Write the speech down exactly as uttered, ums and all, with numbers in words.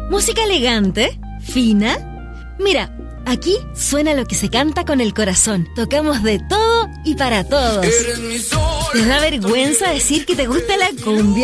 ¿Música elegante? ¿Fina? Mira, aquí suena lo que se canta con el corazón. Tocamos de todo y para todos. ¿Te da vergüenza decir que te gusta la cumbia?